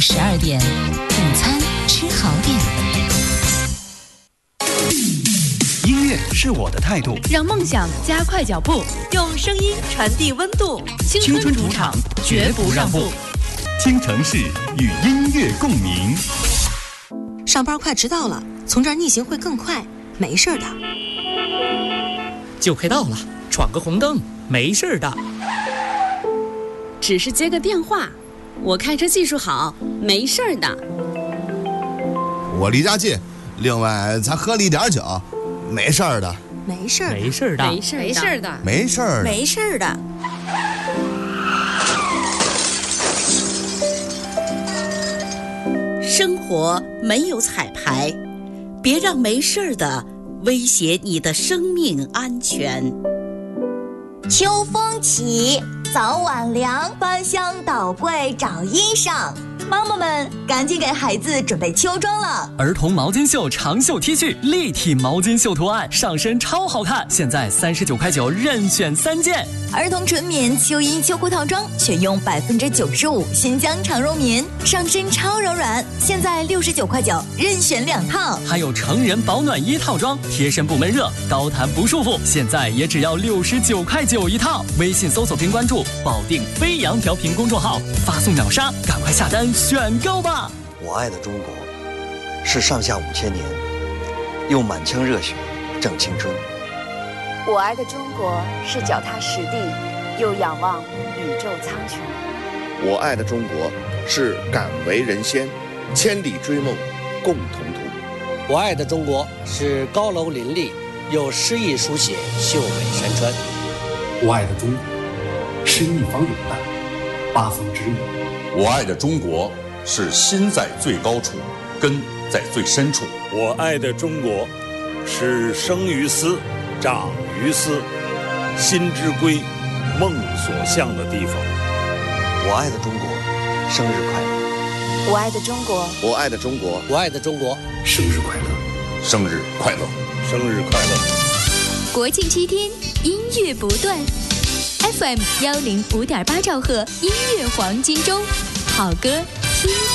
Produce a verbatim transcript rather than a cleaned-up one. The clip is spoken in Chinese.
十二点，午餐吃好点。 音乐是我的态度， 让梦想加快脚步，用声音传递温度。青春主场，绝不让步。 京城市与音乐共鸣。 上班快迟到了，从这儿逆行会更快，没事的。 就快到了，闯个红灯，没事的。 只是接个电话，我开车技术好，没事的。 我离家近，另外咱喝了一点酒，没事的。 没事的， 没事的， 没事的， 没事的， 没事的。 生活没有彩排，别让没事的威胁你的生命安全。 秋风起，早晚凉，翻箱倒柜找衣裳。妈妈们，赶紧给孩子准备秋装了。 儿童毛巾袖长袖 T 恤，立体毛巾袖图案，上身超好看，现在三十九块九，任选三件。 儿童纯棉秋衣秋裤套装，选用百分之九十五新疆长绒棉，上身超柔软，现在六十九块九，任选两套。 还有成人保暖衣套装，贴身不闷热，高弹不束缚，现在也只要六十九块九一套。微信搜索并关注保定飞扬调频公众号，发送秒杀，赶快下单选购吧！ 我爱的中国是上下五千年，用满腔热血正青春。 我爱的中国是脚踏实地，又仰望宇宙苍穹。 我爱的中国是敢为人先，千里追梦共同途。 我爱的中国是高楼林立，又诗意书写秀美山川。 我爱的中国是一方有难，八方知意。 我爱的中国是心在最高处，根在最深处。 我爱的中国是生于斯，长于斯，心之归，梦所向的地方。 我爱的中国，生日快乐！ 我爱的中国， 我爱的中国， 我爱的中国， 生日快乐！ 生日快乐！ 生日快乐！ 国庆七天，音乐不断 ，F M 幺零五点八兆赫，音乐黄金周，好歌听。